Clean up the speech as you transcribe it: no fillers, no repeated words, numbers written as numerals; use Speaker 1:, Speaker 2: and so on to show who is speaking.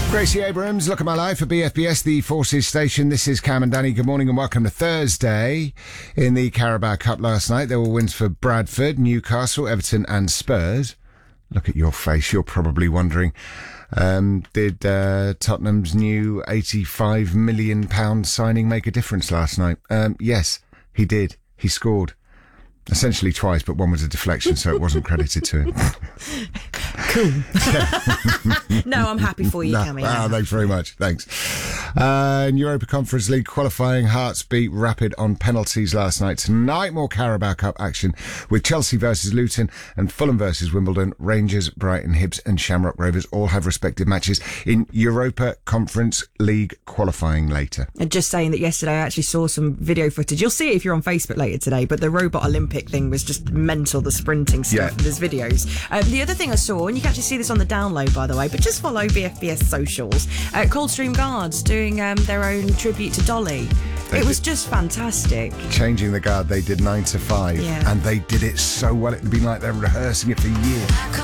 Speaker 1: Gracie Abrams, Look at My Life at BFBS, the Forces Station. This is Cam and Danny. Good morning and welcome to Thursday. In the Carabao Cup last night, there were wins for Bradford, Newcastle, Everton and Spurs. Look at your face, you're probably wondering, did Tottenham's new £85 million signing make a difference last night? Yes, he did. He scored. Essentially twice, but one was a deflection, so it wasn't credited to him.
Speaker 2: Cool. No, I'm happy for you, Cammy.
Speaker 1: Thanks very much. Thanks. In Europa Conference League qualifying, Hearts beat Rapid on penalties last night. Tonight, more Carabao Cup action with Chelsea versus Luton and Fulham versus Wimbledon. Rangers, Brighton, Hibs and Shamrock Rovers all have respective matches in Europa Conference League qualifying later.
Speaker 2: And just saying that yesterday I actually saw some video footage. You'll see it if you're on Facebook later today, but the Robot Olympic thing was just mental, the sprinting stuff. Yeah. There's videos. The other thing I saw, and you can actually see this on the download, by the way, but just follow BFBS socials, Coldstream Guards doing their own tribute to Dolly. It was just fantastic.
Speaker 1: Changing the guard, they did 9 to 5, and they did it so well. It'd been like they're rehearsing it for years.